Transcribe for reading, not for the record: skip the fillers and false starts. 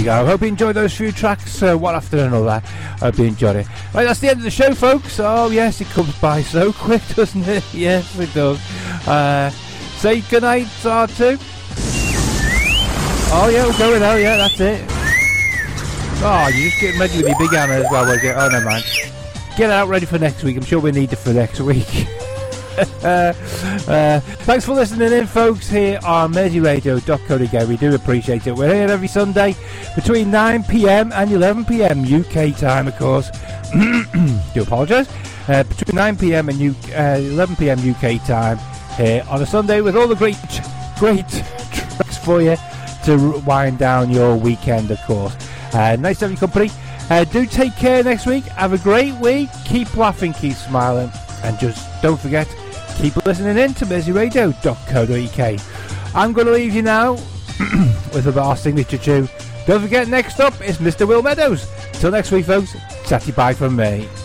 we go. Hope you enjoyed those few tracks, one after another. Hope you enjoyed it. Right, that's the end of the show, folks. Oh, yes, it comes by so quick, doesn't it? Yes, it does. Say goodnight, R2. Oh, yeah, we're going out. Yeah, that's it. Oh, you're just getting ready with your big hammer as well, was it? Oh, never mind. Get it out ready for next week. I'm sure we need it for next week. Thanks for listening in, folks, here on merseyradio.co.uk. We do appreciate it. We're here every Sunday between 9pm and 11pm UK time, of course. Do apologise. Between 9pm and 11pm UK time here on a Sunday with all the great tracks for you to wind down your weekend, of course. Nice to have your company. Do take care next week. Have a great week. Keep laughing, keep smiling, and just don't forget, keep listening in to merseyradio.co.uk. I'm going to leave you now with our signature tune. Don't forget, next up is Mr. Will Meadows. Till next week, folks. Chatty bye from me.